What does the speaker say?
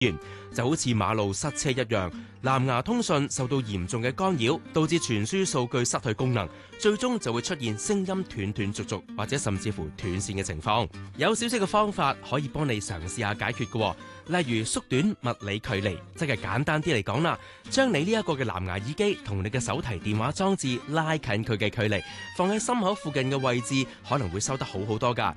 就好似馬路塞車一樣，藍牙通訊受到嚴重嘅干擾，導致傳輸數據失去功能，最終就會出現聲音斷斷續續或者甚至乎斷線嘅情況。有少少嘅方法可以幫你嘗試下解決嘅，例如縮短物理距離，即係簡單啲嚟講啦，將你呢一個嘅藍牙耳機同你嘅手提電話裝置拉近佢嘅距離，放喺心口附近嘅位置，可能會收得好好多㗎。